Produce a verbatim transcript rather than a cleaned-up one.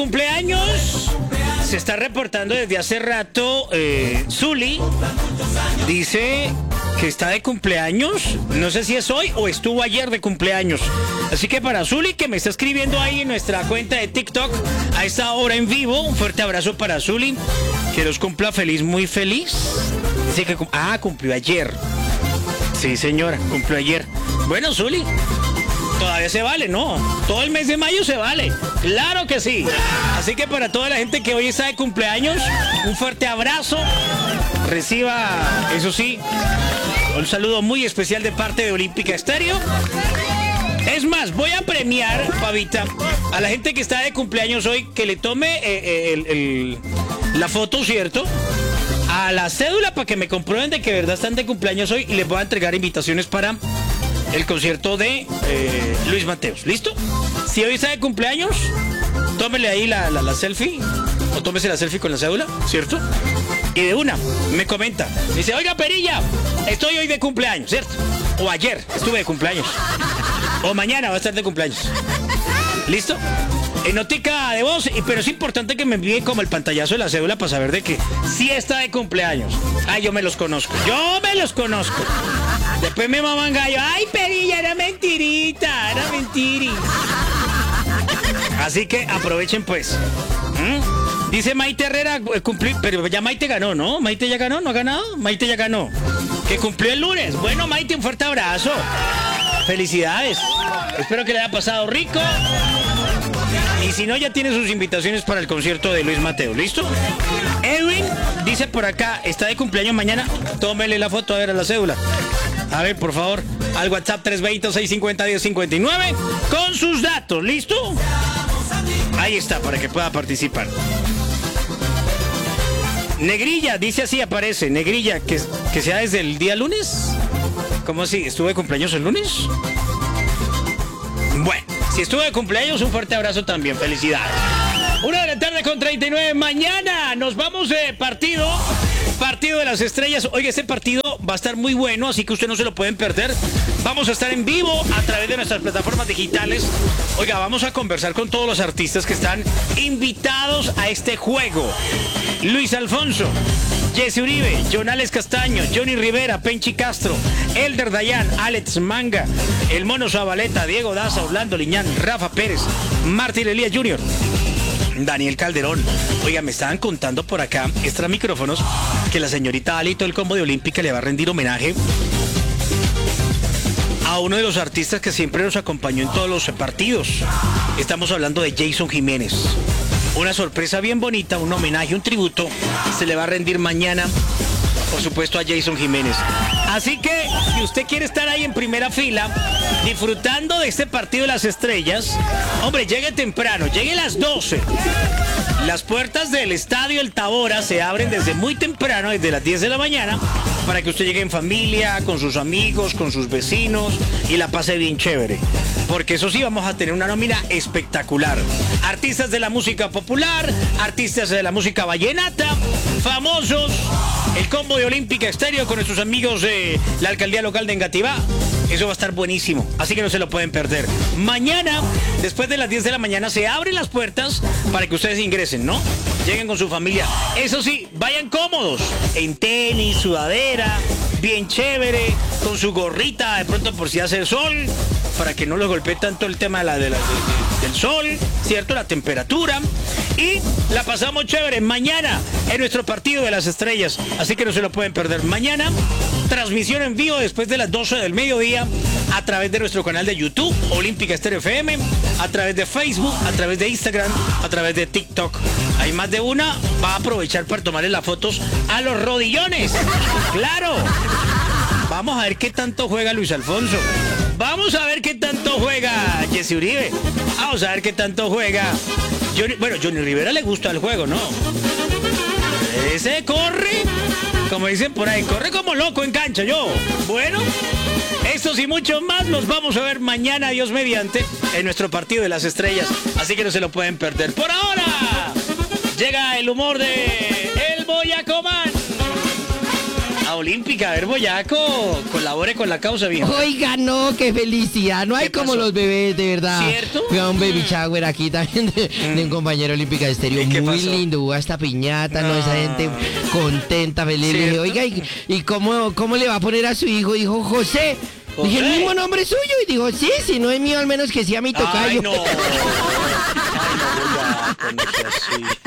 Cumpleaños. Se está reportando desde hace rato. Eh, Zuli dice que está de cumpleaños. No sé si es hoy o estuvo ayer de cumpleaños. Así que para Zuli, que me está escribiendo ahí en nuestra cuenta de TikTok a esta hora en vivo, un fuerte abrazo para Zuli. Que los cumpla feliz, muy feliz. Dice que ah, cumplió ayer. Sí, señora, cumplió ayer. Bueno, Zuli, todavía se vale, ¿no? Todo el mes de mayo se vale. Claro que sí. Así que para toda la gente que hoy está de cumpleaños, un fuerte abrazo. Reciba, eso sí, un saludo muy especial de parte de Olímpica Estéreo. Es más, voy a premiar, Pavita, a la gente que está de cumpleaños hoy, que le tome eh, eh, el, el, la foto, ¿cierto? A la cédula para que me comprueben de que de verdad están de cumpleaños hoy y les voy a entregar invitaciones para el concierto de eh, Luis Mateos. ¿Listo? Si hoy está de cumpleaños, tómele ahí la, la, la selfie, o tómese la selfie con la cédula, ¿cierto? Y de una, me comenta, dice, oiga, Perilla, estoy hoy de cumpleaños, ¿cierto? O ayer estuve de cumpleaños. O mañana va a estar de cumpleaños. ¿Listo? En notica de voz, y, pero es importante que me envíen como el pantallazo de la cédula para saber de que sí está de cumpleaños. Ah, yo me los conozco. Yo me los conozco. Después me maman gallo. Ay, Perilla, era mentirita, era mentiri. Así que aprovechen pues. ¿Mm? Dice Maite Herrera, cumplí, pero ya Maite ganó, ¿no? Maite ya ganó, ¿no ha ganado? Maite ya ganó. Que cumplió el lunes. Bueno, Maite, un fuerte abrazo. Felicidades. Espero que le haya pasado rico. Y si no, ya tiene sus invitaciones para el concierto de Luis Mateo. ¿Listo? Edwin dice por acá, está de cumpleaños mañana. Tómele la foto a ver a la cédula. A ver, por favor, al WhatsApp tres dos cero, seis cinco cero, uno cero cinco nueve con sus datos. ¿Listo? Ahí está, para que pueda participar. Negrilla, dice así, aparece. Negrilla, que, que sea desde el día lunes. ¿Cómo así? ¿Estuve de cumpleaños el lunes? Bueno, si estuve de cumpleaños, un fuerte abrazo también. Felicidades. Una de la tarde con treinta y nueve. Mañana nos vamos de partido. Partido de las estrellas. Oiga, este partido va a estar muy bueno, así que usted no se lo pueden perder. Vamos a estar en vivo a través de nuestras plataformas digitales. Oiga, vamos a conversar con todos los artistas que están invitados a este juego. Luis Alfonso, Jesse Uribe, Jonales Castaño, Johnny Rivera, Penchi Castro, Elder Dayan, Alex Manga, El Mono Zabaleta, Diego Daza, Orlando Liñán, Rafa Pérez, Martín Elías junior, Daniel Calderón. Oiga, me estaban contando por acá, extra micrófonos, que la señorita Ali, todo el combo de Olímpica, le va a rendir homenaje a uno de los artistas que siempre nos acompañó en todos los partidos. Estamos hablando de Jason Jiménez. Una sorpresa bien bonita, un homenaje, un tributo, se le va a rendir mañana, por supuesto, a Jason Jiménez. Así que, si usted quiere estar ahí en primera fila, disfrutando de este partido de las estrellas, hombre, llegue temprano, llegue a las doce. Las puertas del estadio El Tabora se abren desde muy temprano, desde las diez de la mañana, para que usted llegue en familia, con sus amigos, con sus vecinos y la pase bien chévere. Porque eso sí, vamos a tener una nómina espectacular. Artistas de la música popular, artistas de la música vallenata, famosos, el combo de Olímpica Estéreo con nuestros amigos de la alcaldía local de Engativá. Eso va a estar buenísimo, así que no se lo pueden perder. Mañana, después de las diez de la mañana, se abren las puertas para que ustedes ingresen, ¿no? Lleguen con su familia. Eso sí, vayan cómodos, en tenis, sudadera, bien chévere, con su gorrita, de pronto por si hace sol, para que no los golpee tanto el tema de la, de la, de, de, del sol, ¿cierto? La temperatura. Y la pasamos chévere mañana en nuestro partido de las estrellas, así que no se lo pueden perder. Mañana, transmisión en vivo después de las doce del mediodía a través de nuestro canal de YouTube, Olímpica Estéreo F M, a través de Facebook, a través de Instagram, a través de TikTok. Hay más de una, va a aprovechar para tomarle las fotos a los rodillones. ¡Claro! Vamos a ver qué tanto juega Luis Alfonso. Vamos a ver qué tanto juega Jesse Uribe. Vamos a ver qué tanto juega Johnny. Bueno, Johnny Rivera le gusta el juego, ¿no? Ese corre, como dicen por ahí, corre como loco en cancha, yo. Bueno, estos y muchos más los vamos a ver mañana, Dios mediante, en nuestro partido de las estrellas. Así que no se lo pueden perder. Por ahora, llega el humor de El Boyacomán. A Olímpica, a ver, Boyaco, colabore con la causa, viejo. Oiga, no, qué felicidad. No hay ¿Qué como pasó? los bebés, de verdad. ¿Cierto? Fui a un baby shower aquí también de, de un compañero Olímpica de Estéreo. ¿Y qué Muy pasó? lindo, hubo hasta piñata, ¿no? No. Esa gente contenta, feliz. Le dije, ¿Cierto? oiga, ¿y, y cómo, cómo le va a poner a su hijo? Dijo, José. ¿José? Dije, ¿el mismo nombre suyo? Y dijo, sí, si no es mío, al menos que sea mi tocayo. Ay, no. Ay, no, Boyaco, no sea así.